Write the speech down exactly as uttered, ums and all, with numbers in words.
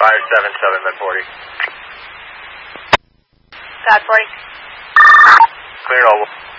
five seven seven, mid forty. God forty. Clear Noble.